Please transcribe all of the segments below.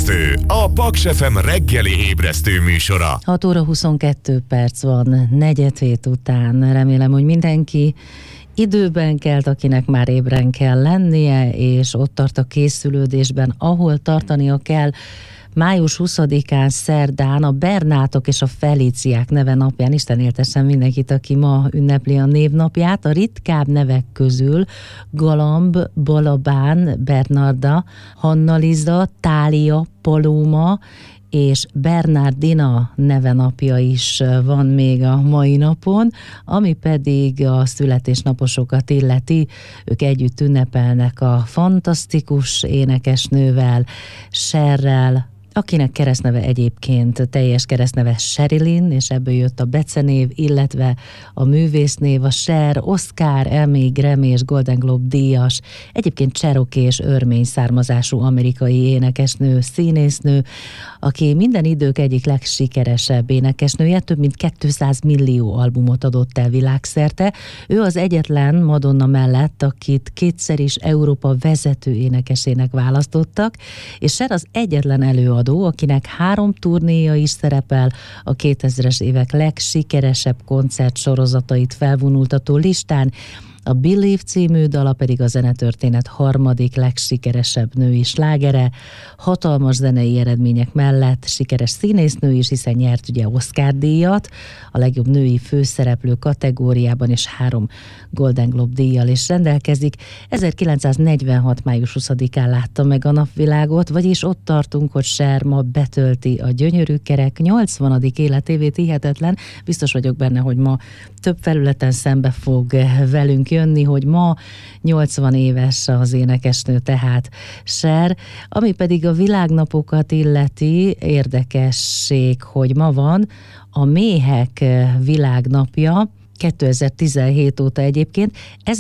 Ébresztő, a Paks FM reggeli ébresztő műsora. 6 óra 22 perc van, 4:07 után. Remélem, hogy mindenki időben kelt, akinek már ébren kell lennie, és ott tart a készülődésben, ahol tartania kell. Május 20-án szerdán a Bernátok és a Felíciák neve napján, Isten éltessen mindenkit, aki ma ünnepli a névnapját. A ritkább nevek közül Galamb, Balabán, Bernarda, Hanna Liza, Tália, Paloma és Bernardina nevenapja is van még a mai napon, ami pedig a születésnaposokat illeti. Ők együtt ünnepelnek a fantasztikus énekesnővel, Cherrel, akinek keresztneve egyébként teljes keresztneve Sherilyn, és ebből jött a becenév, illetve a művésznév, a Cher, Oscar, Emmy, Grammy és Golden Globe díjas, egyébként cherokee és örmény származású amerikai énekesnő, színésznő, aki minden idők egyik legsikeresebb énekesnője, több mint 200 millió albumot adott el világszerte. Ő az egyetlen Madonna mellett, akit kétszer is Európa vezető énekesének választottak, és Cher az egyetlen előadó, akinek 3 turnéja is szerepel a 2000-es évek legsikeresebb koncertsorozatait felvonultató listán. A Believe című dala pedig a zenetörténet harmadik legsikeresebb női slágere. Hatalmas zenei eredmények mellett sikeres színésznő is, hiszen nyert ugye Oscar-díjat a legjobb női főszereplő kategóriában, és 3 Golden Globe díjjal is rendelkezik. 1946. május 20-án látta meg a napvilágot, vagyis ott tartunk, hogy Cher ma betölti a gyönyörű kerek 80. életévét, hihetetlen. Biztos vagyok benne, hogy ma több felületen szembe fog velünk jönni, hogy ma 80 éves az énekesnő, tehát Cher. Ami pedig a világnapokat illeti, érdekesség, hogy ma van a méhek világnapja, 2017 óta egyébként.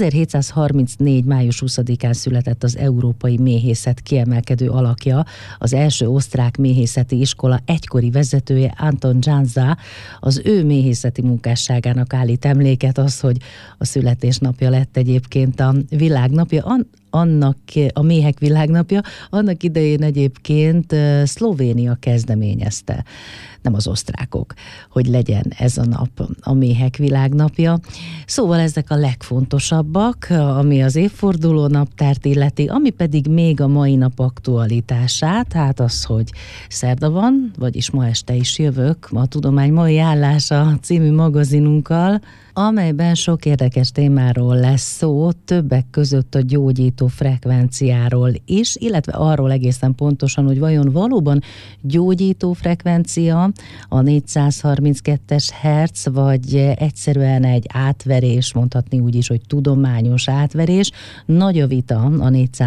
1734. május 20-án született az európai méhészet kiemelkedő alakja, az első osztrák méhészeti iskola egykori vezetője, Anton Jansa. Az ő méhészeti munkásságának állít emléket az, hogy a születésnapja lett egyébként a világnapja. Annak a méhek világnapja, annak idején egyébként Szlovénia kezdeményezte, nem az osztrákok, hogy legyen ez a nap a méhek világnapja. Szóval ezek a legfontosabbak, ami az évforduló naptárt illeti, ami pedig még a mai nap aktualitását, hát az, hogy szerda van, vagyis ma este is jövök, a Tudomány mai állása című magazinunkkal, amelyben sok érdekes témáról lesz szó, többek között a gyógyító frekvenciáról is, illetve arról egészen pontosan, hogy vajon valóban gyógyító frekvencia a 432-es hertz, vagy egyszerűen egy átverés, mondhatni úgy is, hogy tudományos átverés. Nagy a vita a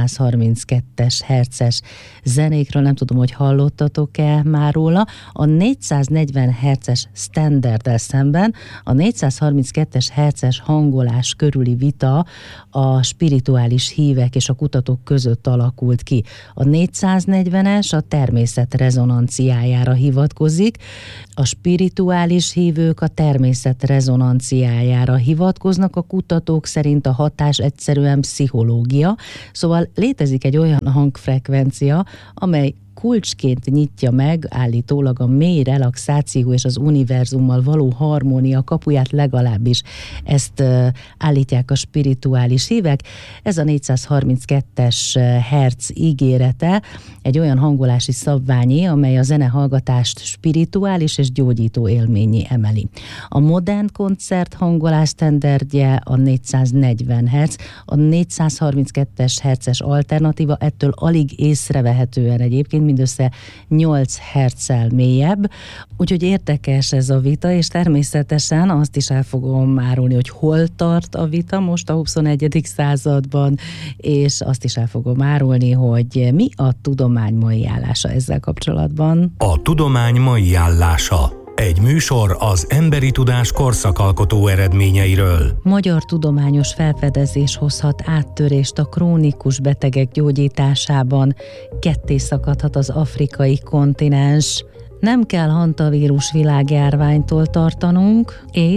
432-es hertzes zenékről, nem tudom, hogy hallottatok-e már róla. A 440 hertzes standarddel szemben a 432-es hertzes hangolás körüli vita a spirituális hívek és a kutatók között alakult ki. A 440-es a természet rezonanciájára hivatkozik, a spirituális hívők a természet rezonanciájára hivatkoznak, a kutatók szerint a hatás egyszerűen pszichológia, szóval létezik egy olyan hangfrekvencia, amely kulcsként nyitja meg állítólag a mély relaxáció és az univerzummal való harmónia kapuját, legalábbis ezt állítják a spirituális hívek. Ez a 432-es hertz ígérete egy olyan hangolási szabványi, amely a zenehallgatást spirituális és gyógyító élményé emeli. A modern koncert hangolás standardje a 440 hertz, a 432-es hertzes alternatíva ettől alig észrevehetően egyébként mindössze 8 hertzel mélyebb, úgyhogy érdekes ez a vita, és természetesen azt is el fogom árulni, hogy hol tart a vita most a 21. században, és azt is el fogom árulni, hogy mi a tudomány mai állása ezzel kapcsolatban. A tudomány mai állása. Egy műsor az emberi tudás korszakalkotó eredményeiről. Magyar tudományos felfedezés hozhat áttörést a krónikus betegek gyógyításában. Ketté szakadhat az afrikai kontinens. Nem kell hantavírus világjárványtól tartanunk, és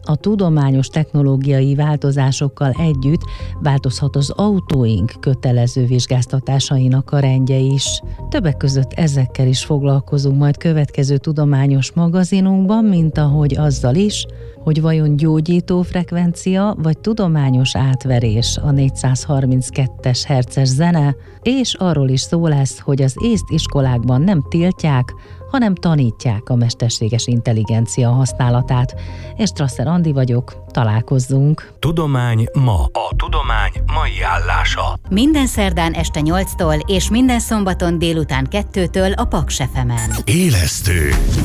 A tudományos technológiai változásokkal együtt változhat az autóink kötelező vizsgáztatásainak a rendje is. Többek között ezekkel is foglalkozunk majd következő tudományos magazinunkban, mint ahogy azzal is, hogy vajon gyógyító frekvencia vagy tudományos átverés a 432-es hertzes zene, és arról is szó lesz, hogy az észt iskolákban nem tiltják, hanem tanítják a mesterséges intelligencia használatát. És Strasser Andi vagyok, találkozzunk! Tudomány ma. A tudomány mai állása. Minden szerdán este 8-tól és minden szombaton délután 2-től a Paks FM-en. Élesztő,